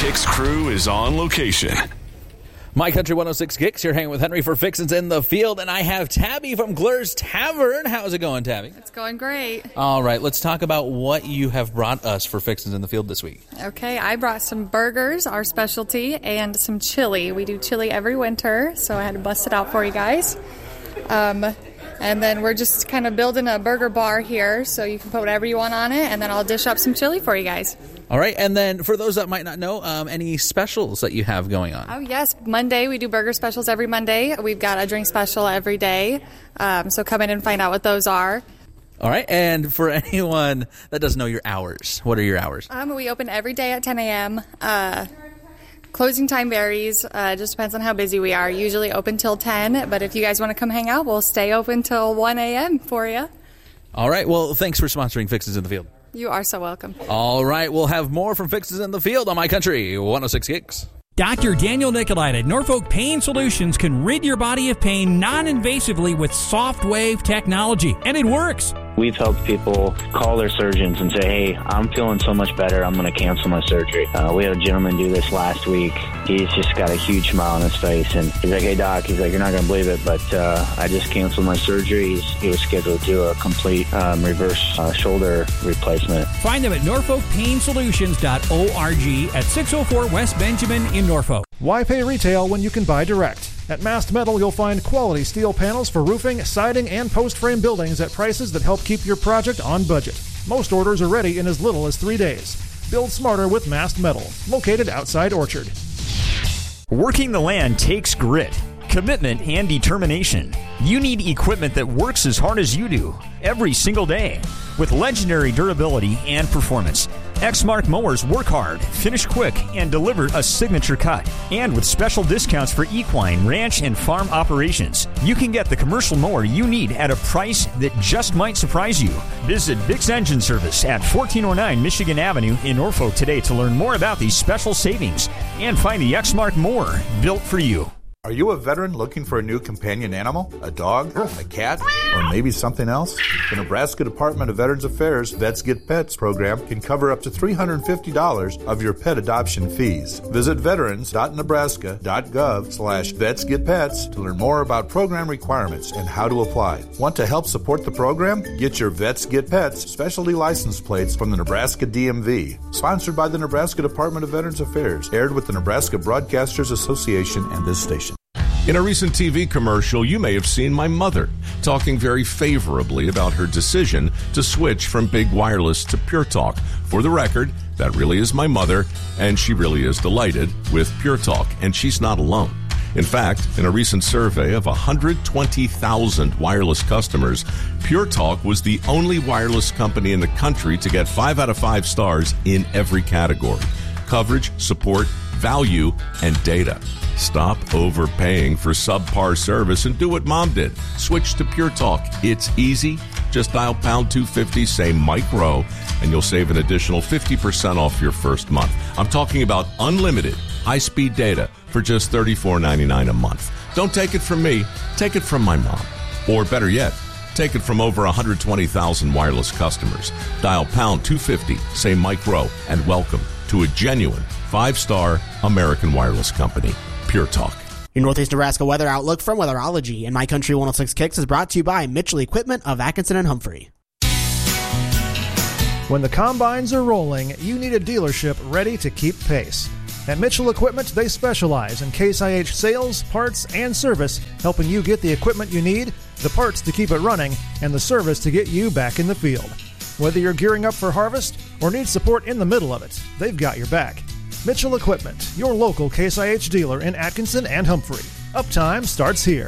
Kicks crew is on location. My Country 106 Kicks, you're hanging with Henry for Fixins in the Field, and I have Tabby from Glur's Tavern. How's it going, Tabby? It's going great. All right, let's talk about what you have brought us for Fixins in the Field this week. Okay, I brought some burgers, our specialty, and some chili. We do chili every winter, so I had to bust it out for you guys. And then we're just kind of building a burger bar here, so you can put whatever you want on it, and then I'll dish up some chili for you guys. All right, and then for those that might not know, any specials that you have going on? Oh, yes. Monday, we do burger specials every Monday. We've got a drink special every day, so come in and find out what those are. All right, and for anyone that doesn't know your hours, what are your hours? We open every day at 10 a.m., Closing time varies. It just depends on how busy we are. Usually open till 10, but if you guys want to come hang out, we'll stay open till 1 a.m. for you. All right. Well, thanks for sponsoring Fixins in the Field. You are so welcome. All right. We'll have more from Fixins in the Field on My Country 106 Kicks. Dr. Daniel Nicolite at Norfolk Pain Solutions can rid your body of pain non-invasively with soft wave technology, and it works. We've helped people call their surgeons and say, hey, I'm feeling so much better, I'm going to cancel my surgery. We had a gentleman do this last week. He's just got a huge smile on his face, and he's like, hey, doc, he's like, you're not going to believe it, but I just canceled my surgery. He was scheduled to do a complete reverse shoulder replacement. Find them at norfolkpainsolutions.org at 604 West Benjamin in Norfolk. Why pay retail when you can buy direct? At Mast Metal, you'll find quality steel panels for roofing, siding, and post-frame buildings at prices that help keep your project on budget. Most orders are ready in as little as 3 days. Build smarter with Mast Metal, located outside Orchard. Working the land takes grit, commitment, and determination. You need equipment that works as hard as you do, every single day. With legendary durability and performance, Exmark mowers work hard, finish quick, and deliver a signature cut. And with special discounts for equine, ranch, and farm operations, you can get the commercial mower you need at a price that just might surprise you. Visit Vic's Engine Service at 1409 Michigan Avenue in Norfolk today to learn more about these special savings and find the Exmark mower built for you. Are you a veteran looking for a new companion animal? A dog? A cat? Or maybe something else? The Nebraska Department of Veterans Affairs Vets Get Pets program can cover up to $350 of your pet adoption fees. Visit veterans.nebraska.gov/vetsgetpets to learn more about program requirements and how to apply. Want to help support the program? Get your Vets Get Pets specialty license plates from the Nebraska DMV. Sponsored by the Nebraska Department of Veterans Affairs. Aired with the Nebraska Broadcasters Association and this station. In a recent TV commercial, you may have seen my mother talking very favorably about her decision to switch from Big Wireless to Pure Talk. For the record, that really is my mother, and she really is delighted with Pure Talk, and she's not alone. In fact, in a recent survey of 120,000 wireless customers, Pure Talk was the only wireless company in the country to get 5 out of 5 stars in every category: coverage, support, value, and data. Stop overpaying for subpar service and do what Mom did. Switch to Pure Talk. It's easy. Just dial pound 250, say Mike Rowe, and you'll save an additional 50% off your first month. I'm talking about unlimited high-speed data for just $34.99 a month. Don't take it from me. Take it from my mom. Or better yet, take it from over 120,000 wireless customers. Dial pound 250, say Mike Rowe, and welcome to a genuine 5-star American wireless company. Pure Talk. Your Northeast Nebraska weather outlook from Weatherology and My Country 106 Kicks is brought to you by Mitchell Equipment of Atkinson and Humphrey. When the combines are rolling, you need a dealership ready to keep pace. At Mitchell Equipment, they specialize in Case IH sales, parts, and service, helping you get the equipment you need, the parts to keep it running, and the service to get you back in the field. Whether you're gearing up for harvest or need support in the middle of it, they've got your back. Mitchell Equipment, your local Case IH dealer in Atkinson and Humphrey. Uptime starts here.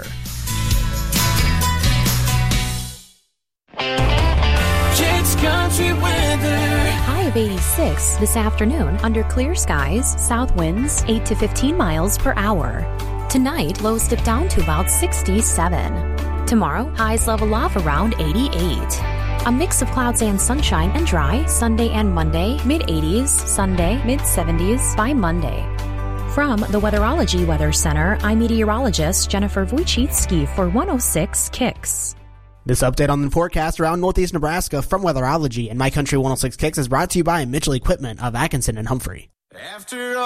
Kicks Country weather. High of 86 this afternoon under clear skies, south winds 8 to 15 miles per hour. Tonight, lows dip down to about 67. Tomorrow, highs level off around 88. A mix of clouds and sunshine and dry Sunday and Monday, mid-80s, Sunday, mid-70s by Monday. From the Weatherology Weather Center, I'm meteorologist Jennifer Wojcicki for 106 Kicks. This update on the forecast around Northeast Nebraska from Weatherology and My Country 106 Kicks is brought to you by Mitchell Equipment of Atkinson and Humphrey. After